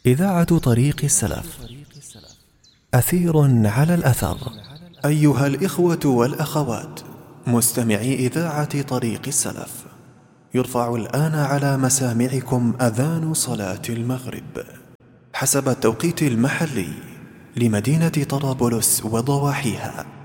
إذاعة طريق السلف. أثير على الأثر. أيها الإخوة والأخوات مستمعي إذاعة طريق السلف، يرفع الآن على مسامعكم أذان صلاة المغرب حسب التوقيت المحلي لمدينة طرابلس وضواحيها.